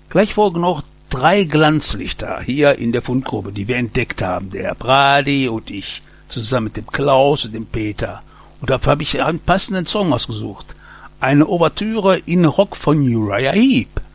Gleich folgen noch 3 Glanzlichter hier in der Fundgrube, die wir entdeckt haben. Der Herr Brady und ich, zusammen mit dem Klaus und dem Peter. Und dafür habe ich einen passenden Song ausgesucht. Eine Ouvertüre in Rock von Uriah Heep.